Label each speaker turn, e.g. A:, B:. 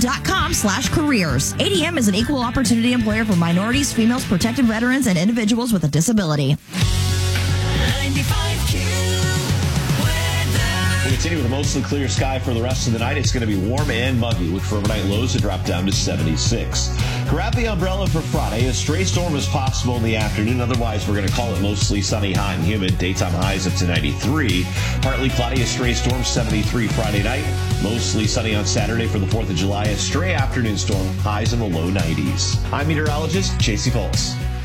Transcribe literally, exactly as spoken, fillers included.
A: dot com slash careers. A D M is an equal opportunity employer for minorities, females, protected veterans, and individuals with a disability.
B: ninety-five Q weather.
C: We continue with a mostly clear sky for the rest of the night. It's going to be warm and muggy with for overnight lows to drop down to seventy-six. Grab the umbrella for Friday. A stray storm is possible in the afternoon. Otherwise, we're going to call it mostly sunny, hot, and humid. Daytime highs up to ninety-three. Partly cloudy, a stray storm, seventy-three Friday night. Mostly sunny on Saturday for the fourth of July. A stray afternoon storm, highs in the low nineties. I'm meteorologist J C Foltz.